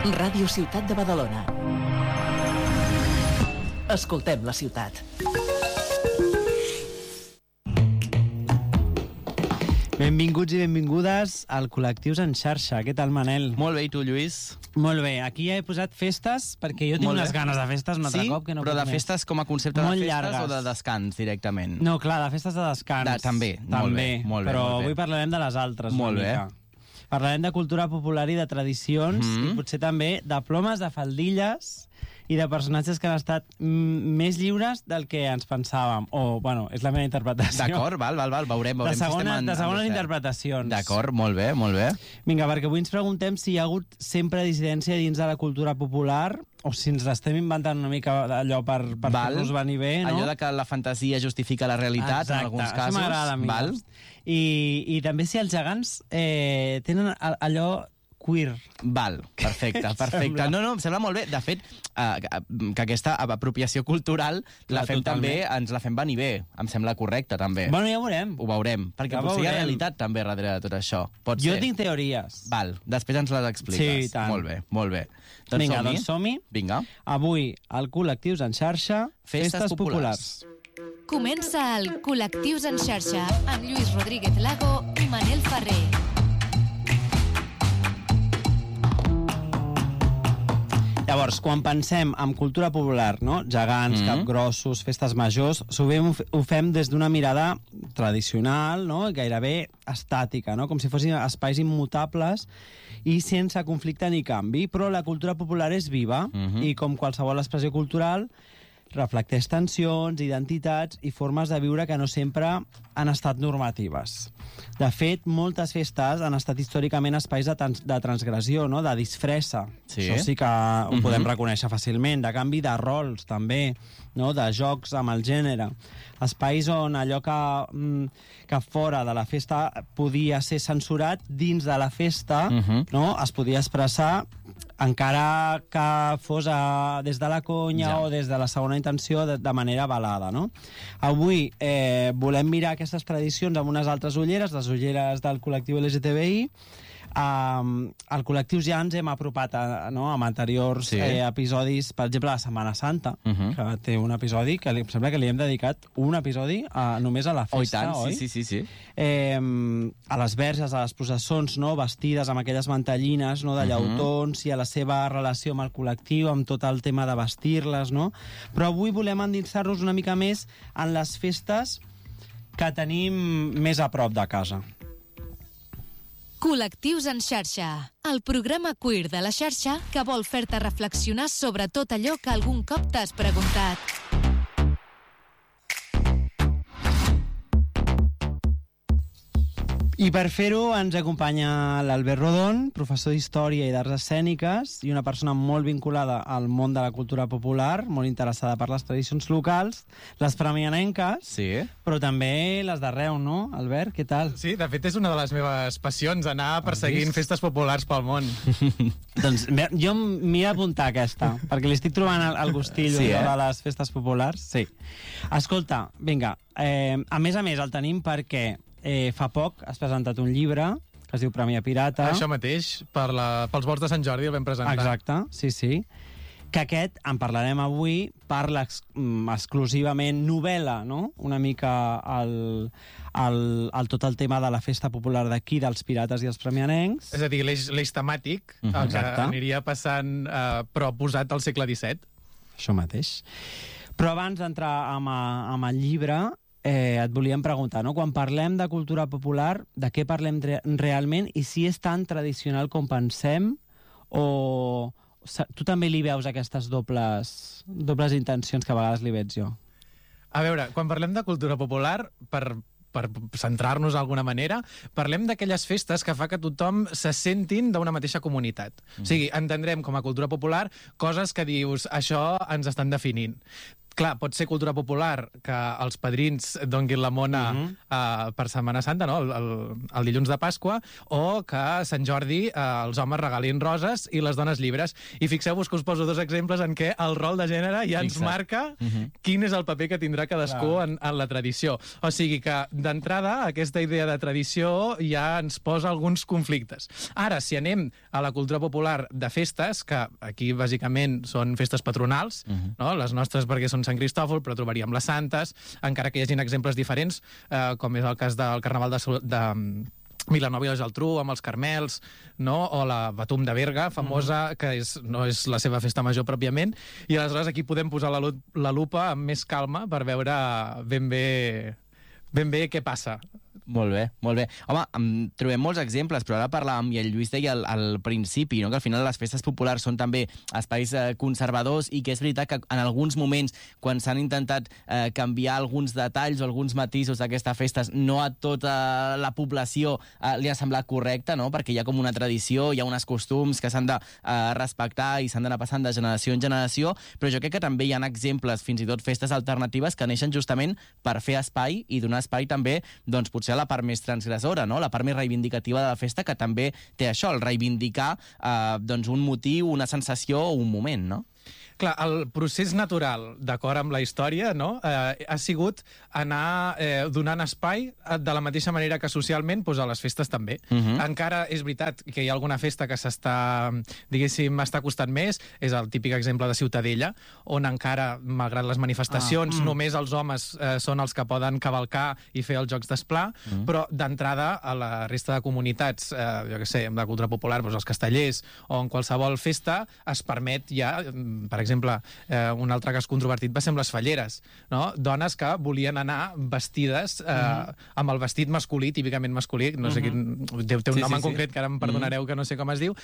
Ràdio Ciutat de Badalona. Escoltem la ciutat. Benvinguts i benvingudes al Col·lectius en xarxa. Què tal, Manel? Molt bé, i tu, Lluís? Molt bé. Aquí ja he posat festes, perquè jo tinc unes ganes de festes un altre cop que no però puc de més. festes com a concepte Molt de festes llargues. o de descans directament? No, clar, de festes de descans. També, molt bé, molt bé, però molt bé. avui parlarem de les altres Molt una bé. mica. Parlarem de cultura popular i de tradicions, i potser també de plomes, de faldilles i de personatges que han estat més lliures del que ens pensàvem. O, bueno, és la meva interpretació. D'acord, val, veurem De si estem en segones cert. interpretacions. D'acord, molt bé, molt bé. Vinga, perquè avui ens preguntem si hi ha hagut sempre dissidència dins de la cultura popular o si ens l'estem inventant una mica allò per fer-nos venir bé, no? Allò de que la fantasia justifica la realitat, en alguns casos. Això m'agrada a mi. Val? I també si els gegants tenen allò queer. Val, perfecte, perfecte. No, em sembla molt bé. De fet, que aquesta apropiació cultural la fem també, ens la fem venir bé. Em sembla correcte, també. Bueno, ja ho veurem. Ho veurem, perquè Ja potser hi ha veurem. realitat també darrere de tot això. Pot Jo ser. tinc teories. Val, després ens les expliques. Sí, tant. Molt bé, molt bé. Doncs Vinga, som-hi? doncs som-hi. Vinga. Avui, al Col·lectius en xarxa, Festes populars. Comença el Col·lectius en xarxa amb Lluís Rodríguez Lago i Manel Ferrer. Llavors, quan pensem en cultura popular, no? Gegants, capgrossos, festes majors, sovint ho fem des d'una mirada tradicional, no? Gairebé estàtica, no? Com si fossin espais immutables i sense conflicte ni canvi. Però la cultura popular és viva i, com qualsevol expressió cultural, reflecteix tensions, identitats i formes de viure que no sempre han estat normatives. De fet, moltes festes han estat històricament espais de transgressió, no? De disfressa. Sí. Això sí que ho podem reconèixer fàcilment. De canvi de rols, també, no? De jocs amb el gènere. Espais on allò que fora de la festa podia ser censurat, dins de la festa no? Es podia expressar, encara que fos des de la conya o des de la segona intenció, de manera velada, no? Avui volem mirar aquestes tradicions amb unes altres ulleres, les ulleres del col·lectiu LGTBI. Al col·lectiu ja ens hem apropat amb anteriors episodis, per exemple, la Setmana Santa, que té un episodi que em sembla que li hem dedicat un episodi només a la festa, oi? Sí. A les verges, a les processons, no? Vestides amb aquelles mantellines, no? De llautons, i a la seva relació amb el col·lectiu, amb tot el tema de vestir-les, no? Però avui volem endinsar-nos una mica més en les festes que tenim més a prop de casa. Col·lectius en xarxa, el programa queer de la xarxa que vol fer-te reflexionar sobre tot allò que algun cop t'has preguntat. I per fer-ho ens acompanya l'Albert Rodon, professor d'Història i d'Arts Escèniques i una persona molt vinculada al món de la cultura popular, molt interessada per les tradicions locals, les premianenques, però també les d'arreu, no, Albert? Què tal? Sí, de fet és una de les meves passions, anar perseguint festes populars pel món. Doncs jo m'hi he d'apuntar aquesta, perquè li estic trobant el gustillo de les festes populars. Sí. Escolta, vinga, a més el tenim perquè fa poc has presentat un llibre que es diu Premià Pirata. Això mateix, pels volts de Sant Jordi el vam presentar. Exacte, sí. Que aquest, en parlarem avui, parla exclusivament novel·la, no? Una mica tot el tema de la festa popular d'aquí, dels pirates i els premianencs. És a dir, l'eix temàtic, el que aniria passant, però posat al segle XVII. Això mateix. Però abans d'entrar amb el llibre, et volíem preguntar, no? Quan parlem de cultura popular, de què parlem realment i si és tan tradicional com pensem o tu també li veus aquestes dobles intencions que a vegades li veig jo? A veure, quan parlem de cultura popular, per centrar-nos d'alguna manera, parlem d'aquelles festes que fa que tothom se sentin d'una mateixa comunitat. O sigui, entendrem com a cultura popular coses que dius, això ens estan definint. clar, pot ser cultura popular que els padrins donguin la mona per Setmana Santa, no? El dilluns de Pasqua, o que a Sant Jordi els homes regalin roses i les dones llibres. I fixeu-vos que us poso dos exemples en què el rol de gènere ja ens marca quin és el paper que tindrà cadascú en la tradició. O sigui que, d'entrada, aquesta idea de tradició ja ens posa alguns conflictes. Ara, si anem a la cultura popular de festes, que aquí bàsicament són festes patronals, no? Les nostres perquè són Sant Cristòfol, però trobaríem les santes, encara que hi hagi exemples diferents, com és el cas del Carnaval de Vilanova i la Geltrú, amb els Carmels, no? O la Batum de Berga, famosa, que no és la seva festa major pròpiament, i aleshores aquí podem posar la lupa amb més calma per veure ben bé què passa. Molt bé, molt bé. Home, trobem molts exemples, però ara parlàvem, i el Lluís deia al principi, no? Que al final les festes populars són també espais conservadors i que és veritat que en alguns moments, quan s'han intentat canviar alguns detalls o alguns matisos d'aquestes festes, no a tota la població li ha semblat correcte, no? Perquè hi ha com una tradició, hi ha uns costums que s'han de respectar i s'han d'anar passant de generació en generació, però jo crec que també hi ha exemples, fins i tot festes alternatives, que neixen justament per fer espai i donar espai també, doncs, potser a la part més transgressora, no? La part més reivindicativa de la festa, que també té això, el reivindicar doncs un motiu, una sensació o un moment, no? Clar, el procés natural, d'acord amb la història, no? Ha sigut anar donant espai de la mateixa manera que socialment, doncs a les festes també. Encara és veritat que hi ha alguna festa que s'està, diguéssim, està costant més, és el típic exemple de Ciutadella, on encara, malgrat les manifestacions, només els homes són els que poden cavalcar i fer els jocs d'esplà, però d'entrada a la resta de comunitats, jo què sé, de cultura popular, doncs els castellers o en qualsevol festa, es permet ja, per exemple, un altre cas controvertit va ser amb les falleres, no? Dones que volien anar vestides amb el vestit masculí, típicament masculí, no sé quin, té un nom en concret que ara em perdonareu que no sé com es diu,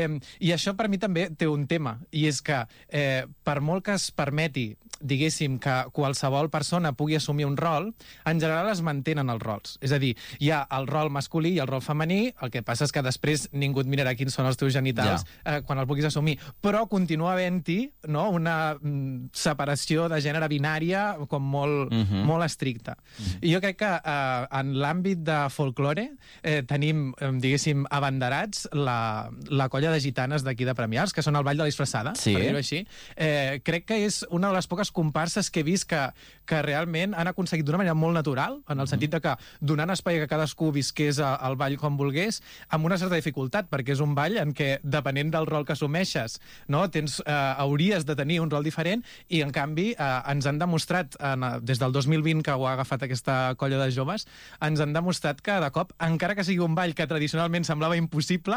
i això per mi també té un tema, i és que per molt que es permeti, diguéssim, que qualsevol persona pugui assumir un rol, en general es mantenen els rols. És a dir, hi ha el rol masculí i el rol femení, el que passa és que després ningú et mirarà quins són els teus genitals quan el puguis assumir, però continua havent-hi, no? Una separació de gènere binària com molt estricta. I jo crec que en l'àmbit de folklore tenim, diguéssim, abanderats la colla de gitanes d'aquí de Premials, que són el Ball de la Disfressada, per dir-ho així. Crec que és una de les poques comparses que he vist que realment han aconseguit d'una manera molt natural, en el sentit de que donant espai que cadascú visqués el ball com volgués, amb una certa dificultat, perquè és un ball en què, depenent del rol que assumeixes, no? Hauries de tenir un rol diferent, i en canvi ens han demostrat, des del 2020 que ho ha agafat aquesta colla de joves, ens han demostrat que de cop, encara que sigui un ball que tradicionalment semblava impossible,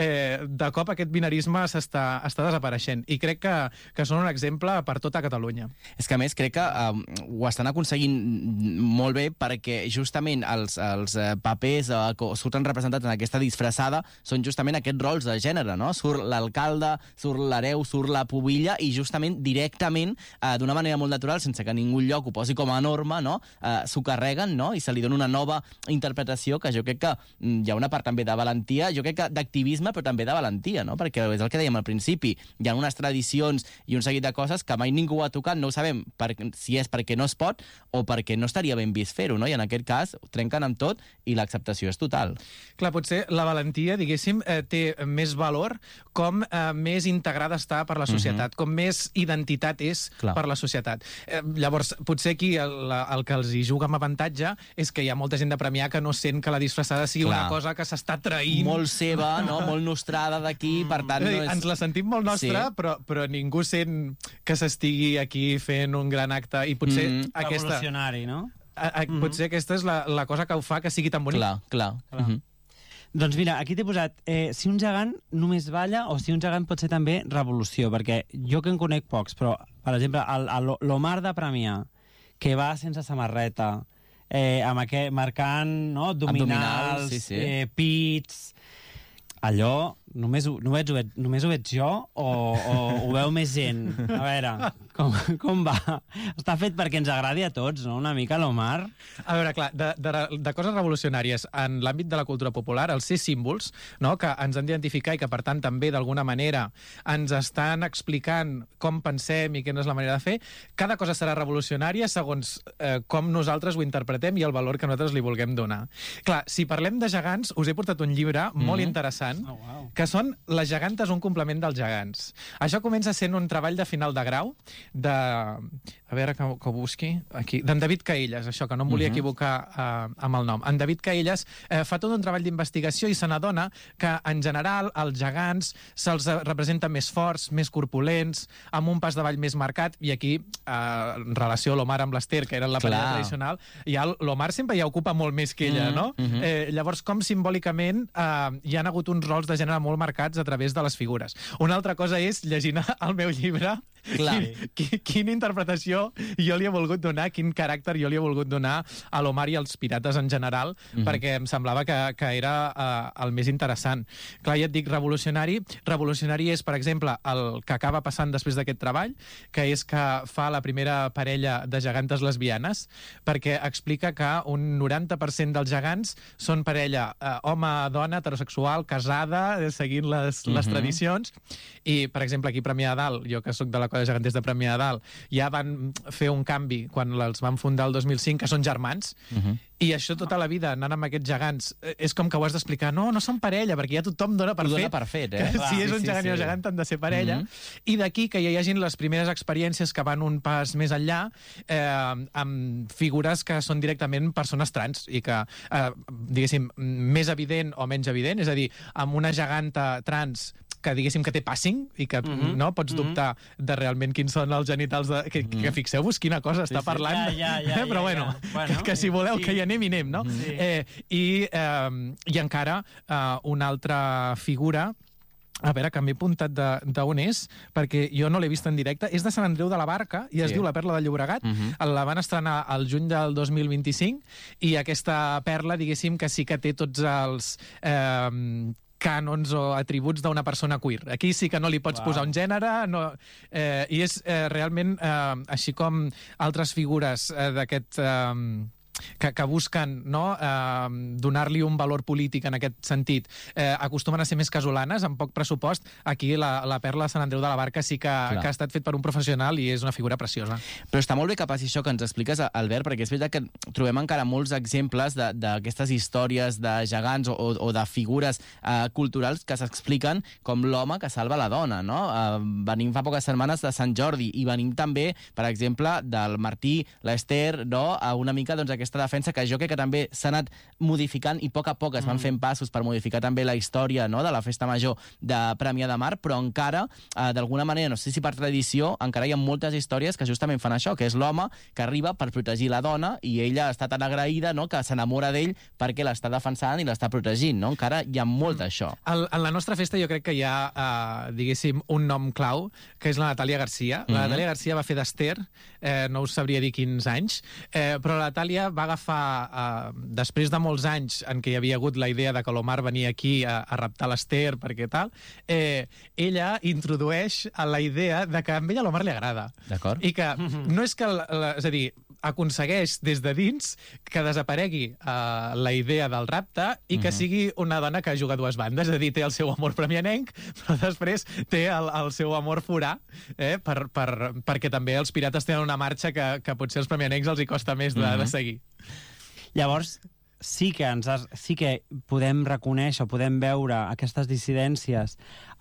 de cop aquest binarisme està desapareixent, i crec que són un exemple per tota Catalunya. És que, a més, crec que ho estan aconseguint molt bé, perquè justament els papers que surten representats en aquesta disfressada són justament aquests rols de gènere, no? Surt l'alcalde, surt l'hereu, surt la pubilla, i justament directament, d'una manera molt natural, sense que ningú lloc ho posi com a norma, no? S'ho carreguen, no? I se li dona una nova interpretació, que jo crec que hi ha una part també de valentia, jo crec que d'activisme, però també de valentia, no? Perquè és el que dèiem al principi, hi ha unes tradicions i un seguit de coses que mai ningú ha tocat, no ho sabem si és perquè no es pot o perquè no estaria ben vist fer-ho, no? I en aquest cas trenquen amb tot i l'acceptació és total. Clar, potser la valentia, diguéssim, té més valor com més integrada està per la societat, com més identitat és per la societat. Llavors, potser aquí el que els hi juga amb avantatge és que hi ha molta gent de Premià que no sent que la disfressada sigui una cosa que s'està traint. Molt seva, no? Molt nostrada d'aquí, per tant... No és... Ens la sentim molt nostra, però ningú sent que s'estigui aquí fent un gran acte, i potser aquesta... Revolucionari, no? Potser aquesta és la cosa que ho fa que sigui tan bonic. Clar. Doncs mira, aquí t'he posat si un gegant només balla o si un gegant pot ser també revolució, perquè jo que en conec pocs, però, per exemple, l'Omar de Premià, que va sense samarreta, marcant abdominals, pits... Allò, només ho veig jo o ho veu més gent? A veure, Com va? Està fet perquè ens agradi a tots, no? Una mica l'Omar. A veure, clar, de coses revolucionàries en l'àmbit de la cultura popular, els ser símbols, no?, que ens han d'identificar i que, per tant, també, d'alguna manera, ens estan explicant com pensem i quina és la manera de fer, cada cosa serà revolucionària segons com nosaltres ho interpretem i el valor que nosaltres li vulguem donar. Clar, si parlem de gegants, us he portat un llibre molt interessant, que són Les gegantes, un complement dels gegants. Això comença sent un treball de final de grau de... A veure que ho busqui aquí. D'en David Caelles, això, que no em volia equivocar amb el nom. En David Caelles fa tot un treball d'investigació i se n'adona que, en general, els gegants se'ls representa més forts, més corpulents, amb un pas de ball més marcat, i aquí, en relació a l'Omar amb l'Ester, que era la parella tradicional, ja l'Omar sempre ja ocupa molt més que ella, no? Llavors, com simbòlicament hi han hagut uns rols de gènere molt marcats a través de les figures. Una altra cosa és, llegint el meu llibre, quina interpretació jo li he volgut donar, quin caràcter jo li he volgut donar a l'Omar i als pirates en general, perquè em semblava que era el més interessant. Clar, ja et dic, revolucionari. Revolucionari és, per exemple, el que acaba passant després d'aquest treball, que és que fa la primera parella de gegantes lesbianes, perquè explica que un 90% dels gegants són parella home-dona, heterosexual, casada, seguint les tradicions. I, per exemple, aquí a Premià de Dalt, jo que sóc de la colla de geganters de Premià de Dalt, ja van fer un canvi quan els van fundar el 2005, que són germans, i això tota la vida, anant amb aquests gegants, és com que ho has d'explicar. No són parella, perquè ja tothom dona per fet. Si és un gegant i un gegant han de ser parella. I d'aquí que ja hi hagin les primeres experiències que van un pas més enllà, amb figures que són directament persones trans, i que, diguéssim, més evident o menys evident, és a dir, amb una geganta trans que diguéssim que té passing i que no pots dubtar de realment quins són els genitals que fixeu-vos quina cosa està parlant. Però bueno, que si voleu que hi anem, no? I encara una altra figura, a veure, que m'he apuntat d'on és, perquè jo no l'he vist en directe, és de Sant Andreu de la Barca, i es diu La Perla del Llobregat. La van estrenar al juny del 2025, i aquesta perla, diguéssim, que sí que té tots els cànons o atributs d'una persona queer. Aquí sí que no li pots posar un gènere, i és realment, així com altres figures d'aquest... que busquen donar-li un valor polític en aquest sentit, acostumen a ser més casolanes, amb poc pressupost. Aquí la Perla de Sant Andreu de la Barca sí que ha estat fet per un professional i és una figura preciosa. Però està molt bé que passi això que ens expliques, Albert, perquè és veritat que trobem encara molts exemples d'aquestes històries de gegants o de figures culturals que s'expliquen com l'home que salva la dona, no? Venim fa poques setmanes de Sant Jordi i venim també, per exemple, del Martí, l'Ester, no? Una mica, doncs, aquesta defensa que jo crec que també s'ha anat modificant i a poc es van fent passos per modificar també la història, no?, de la festa major de Premià de Mar, però encara, d'alguna manera, no sé si per tradició, encara hi ha moltes històries que justament fan això, que és l'home que arriba per protegir la dona i ella està tan agraïda, no?, que s'enamora d'ell perquè l'està defensant i l'està protegint, no? Encara hi ha molt d'això. En la nostra festa jo crec que hi ha, diguéssim, un nom clau, que és la Natàlia Garcia. La Natàlia Garcia va fer d'Ester, no us sabria dir quins anys, però la Natàlia va agafar, després de molts anys en què hi havia hagut la idea de que l'Omar venia aquí a raptar l'Ester, perquè tal, ella introdueix la idea de que a ella l'Omar li agrada. D'acord. I que no és que... És a dir, aconsegueix des de dins que desaparegui la idea del rapte i que sigui una dona que juga a dues bandes, és a dir, té el seu amor premianenc, però després té el seu amor forà, perquè també els pirates tenen una marxa que potser als premianencs els hi costa més de seguir. Llavors, sí que podem reconèixer, podem veure aquestes dissidències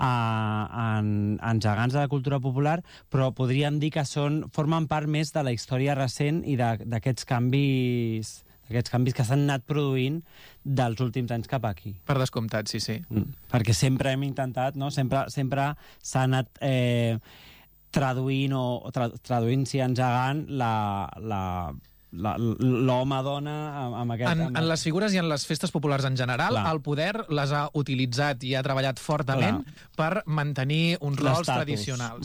en gegants de la cultura popular, però podríem dir que formen part més de la història recent i d'aquests canvis que s'han anat produint dels últims anys cap aquí. Per descomptat, sí. Perquè sempre hem intentat, no? Sempre s'ha anat traduint-s'hi en gegant l'home-dona amb aquest... En les figures i en les festes populars en general, el poder les ha utilitzat i ha treballat fortament per mantenir uns rols tradicionals.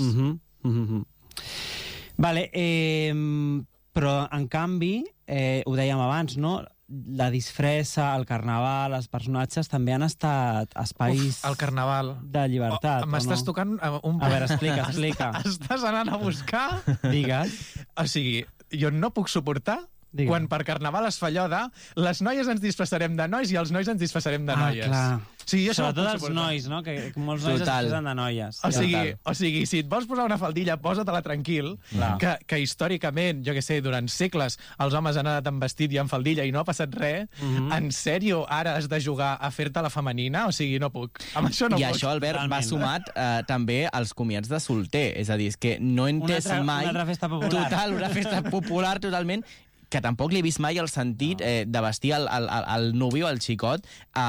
Vale, però en canvi, ho dèiem abans, no? la disfressa, el carnaval, els personatges també han estat espais el carnaval. de llibertat, M'estàs tocant un... A veure, explica. Estàs anant a buscar... Digues. O sigui, jo no puc suportar quan per carnaval es fa allò de les noies ens disfressarem de nois i els nois ens disfressarem de noies. Clar. Sí, jo sobretot els nois, no? Que molts nois es disfressen de noies. O sigui, si et vols posar una faldilla, posa-te-la tranquil, que històricament, jo què sé, durant segles els homes han anat amb vestit i amb faldilla i no ha passat res. En sèrio, ara has de jugar a fer-te la femenina? O sigui, no puc. Amb això no puc. I això, Albert, va sumat també als comiats de solter. És a dir, és que no he entès mai... Una altra festa popular. Total, una festa popular totalment, que tampoc li he vist mai el sentit de vestir el nuvi o el xicot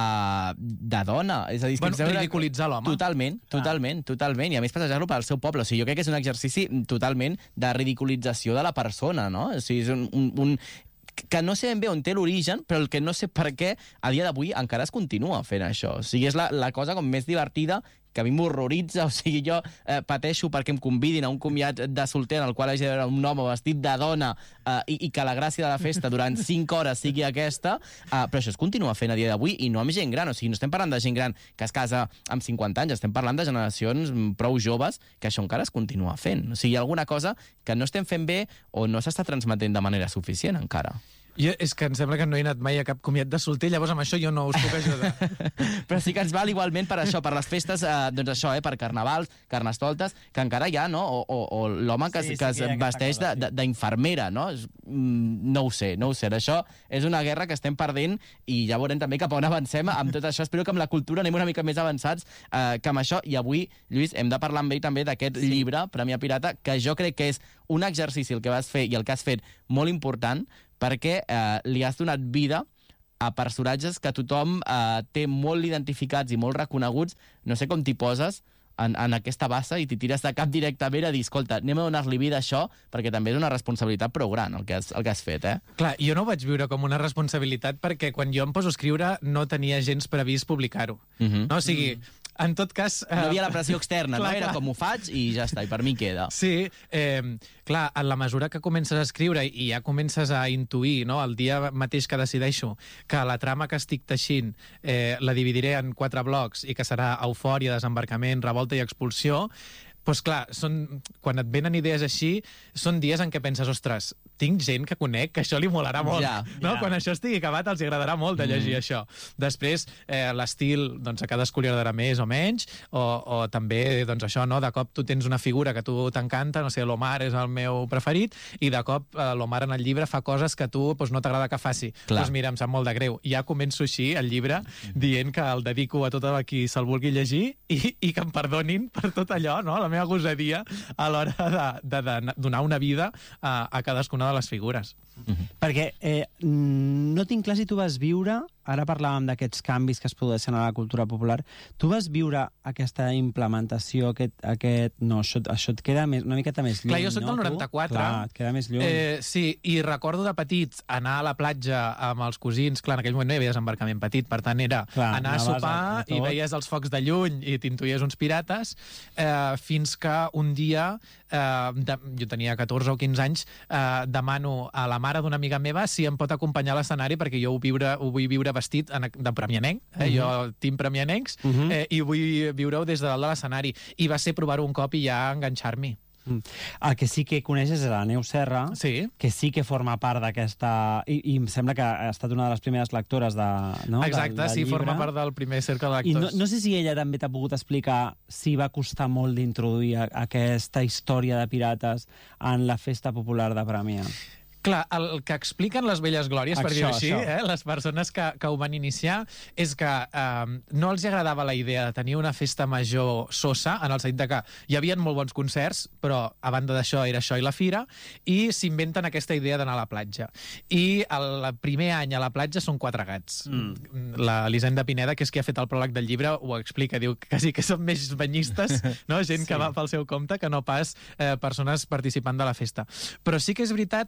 de dona. És a dir, ridiculitzar l'home. Totalment. I a més passejar-lo pel seu poble. O sigui, jo crec que és un exercici totalment de ridiculització de la persona, no? O sigui, és un que no sé ben bé on té l'origen, però el que no sé per què a dia d'avui encara es continua fent això. O sigui, és la cosa com més divertida, que a mi m'horroritza, o sigui, jo pateixo perquè em convidin a un comiat de solter en el qual hagi de veure un home vestit de dona i que la gràcia de la festa durant 5 hores sigui aquesta, però això es continua fent a dia d'avui i no amb gent gran, o sigui, no estem parlant de gent gran que es casa amb 50 anys, estem parlant de generacions prou joves que això encara es continua fent. O sigui, hi ha alguna cosa que no estem fent bé o no s'està transmetent de manera suficient encara. És que em sembla que no he anat mai a cap comiat de solter, llavors amb això jo no us puc ajudar. Però sí que ens val igualment per això, per les festes, doncs això, per carnavals, carnestoltes, que encara hi ha, no? O l'home que es vesteix d'infermera, no? No ho sé. Això és una guerra que estem perdent i ja veurem també cap a on avancem amb tot això. Espero que amb la cultura anem una mica més avançats que amb això. I avui, Lluís, hem de parlar amb ell també d'aquest llibre, Premià Pirata, que jo crec que és un exercici el que vas fer i el que has fet molt important, perquè li has donat vida a personatges que tothom té molt identificats i molt reconeguts. No sé com t'hi poses en aquesta bassa i t'hi tires de cap directament a dir, escolta, anem a donar-li vida a això, perquè també és una responsabilitat prou gran el que has fet, eh? Clar, jo no ho vaig viure com una responsabilitat perquè quan jo em poso a escriure no tenia gens previst publicar-ho. No? O sigui, en tot cas... No hi havia la pressió externa, clar, no? Era com ho faig i ja està, i per mi queda. Sí, clar, en la mesura que comences a escriure i ja comences a intuir, no?, el dia mateix que decideixo que la trama que estic teixint la dividiré en 4 blocs i que serà eufòria, desembarcament, revolta i expulsió, doncs clar, quan et venen idees així, són dies en què penses, ostres, tinc gent que conec que això li molarà molt. No? Quan això estigui acabat els agradarà molt de llegir això. Després, l'estil, doncs a cadascú li agradarà més o menys, o també, doncs això, no? De cop tu tens una figura que a tu t'encanta, no sé, l'Omar és el meu preferit, i de cop l'Omar en el llibre fa coses que a tu no t'agrada que faci. Doncs mira, em sap molt de greu. Ja començo així el llibre dient que el dedico a tot el qui se'l vulgui llegir i que em perdonin per tot allò, no? La meva gosadia a l'hora de donar una vida a cadascuna de les figures. Perquè no tinc clar si tu vas viure, ara parlàvem d'aquests canvis que es produeixen a la cultura popular, tu vas viure aquesta implementació, això et queda una miqueta més lluny, clar, jo soc del 94. Clar, et queda més lluny. Sí, i recordo de petits anar a la platja amb els cosins, clar, en aquell moment no hi havia desembarcament petit, per tant era anar a sopar i veies els focs de lluny i t'intuies uns pirates, fins que un dia, jo tenia 14 o 15 anys, demano a la mare d'una amiga meva si em pot acompanyar a l'escenari perquè jo ho vull viure vestit de premianenc, jo tinc premianencs, i vull viure-ho des de dalt de l'escenari. I va ser provar-ho un cop i ja enganxar-m'hi. El que sí que coneixes és la Neus Serra, que sí que forma part d'aquesta... I em sembla que ha estat una de les primeres lectores del llibre. Exacte, sí, forma part del primer cercle de lectors. I no sé si ella també t'ha pogut explicar si va costar molt d'introduir aquesta història de pirates en la festa popular de Premià. Clar, el que expliquen les velles glòries, per dir-ho així, les persones que ho van iniciar, és que no els agradava la idea de tenir una festa major sosa, en el sentit que hi havia molt bons concerts, però a banda d'això era això i la fira, i s'inventen aquesta idea d'anar a la platja. I el primer any a la platja són 4 gats. L'Elisenda Pineda, que és qui ha fet el pròleg del llibre, ho explica, diu que sí que són més banyistes, no? Gent que va pel seu compte, que no pas persones participant de la festa. Però sí que és veritat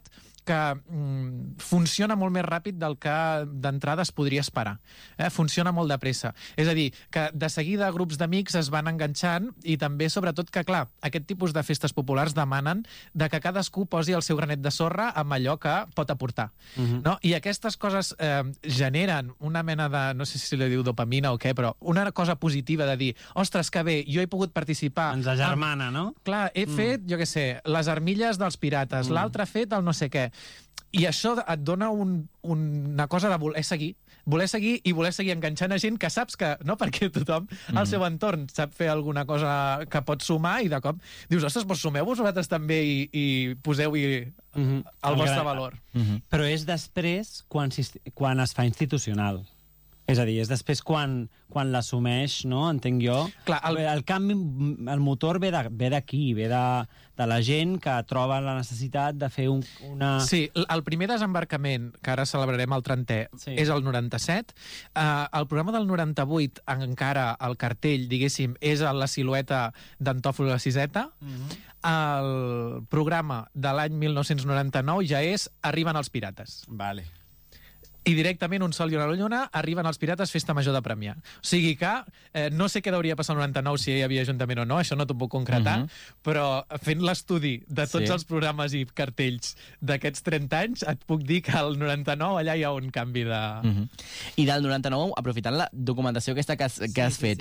que funciona molt més ràpid del que d'entrada es podria esperar. Funciona molt de pressa. És a dir, que de seguida grups d'amics es van enganxant i també, sobretot, que, clar, aquest tipus de festes populars demanen de que cadascú posi el seu granet de sorra amb allò que pot aportar. No? I aquestes coses generen una mena de, no sé si li diu dopamina o què, però una cosa positiva de dir, ostres, que bé, jo he pogut participar... Ens agermana, no? Clar, he fet, jo què sé, les armilles dels pirates, l'altre ha fet el no sé què. I això et dona una cosa de voler seguir i voler seguir enganxant a gent que saps que, no, perquè tothom al seu entorn sap fer alguna cosa que pot sumar i de cop dius, ostres, doncs sumeu-vos vosaltres també i poseu-hi el vostre valor. Però és després quan es fa institucional. És a dir, és després quan l'assumeix, no? Entenc jo. Clar, el canvi, el motor ve d'aquí, ve de la gent que troba la necessitat de fer una... Sí, el primer desembarcament, que ara celebrarem el 30è, és el 97. El programa del 98, encara el cartell, diguéssim, és la silueta d'Antòfol la Siseta. El programa de l'any 1999 ja és Arriben els pirates. Vale. I directament, un sol i una lluna, arriben els pirates, festa major de Premià. O sigui que no sé què hauria passat el 99 si hi havia ajuntament o no, això no t'ho puc concretar, però fent l'estudi de tots els programes i cartells d'aquests 30 anys, et puc dir que al 99 allà hi ha un canvi de... I del 99, aprofitant la documentació aquesta que has fet,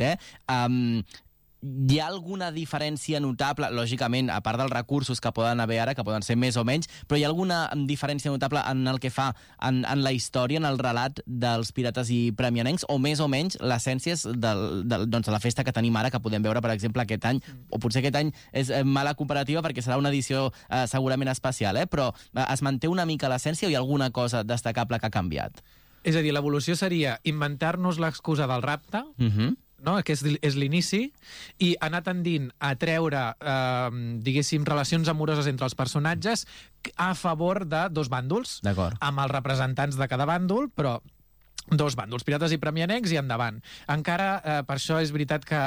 hi ha alguna diferència notable, lògicament, a part dels recursos que poden haver ara, que poden ser més o menys, però hi ha alguna diferència notable en el que fa en la història, en el relat dels pirates i premianencs, o més o menys l'essència de la festa que tenim ara, que podem veure, per exemple, aquest any, o potser aquest any és mala comparativa perquè serà una edició segurament especial, però es manté una mica l'essència o hi ha alguna cosa destacable que ha canviat? És a dir, l'evolució seria inventar-nos l'excusa del rapte, no? Que és l'inici, i anar tendint a treure, diguéssim, relacions amoroses entre els personatges a favor de dos bàndols, amb els representants de cada bàndol, però dos bàndols, pirates i premianencs, i endavant. Encara, per això és veritat que